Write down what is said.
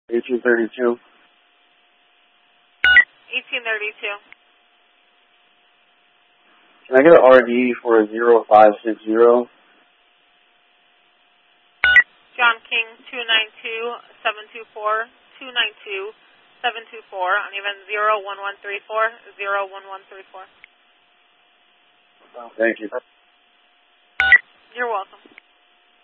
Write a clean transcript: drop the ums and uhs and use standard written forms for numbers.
1832. 1832. Can I get an RD for 0560? John King, 292-724, 292-724, on even 01134, 01134. Thank you. You're welcome.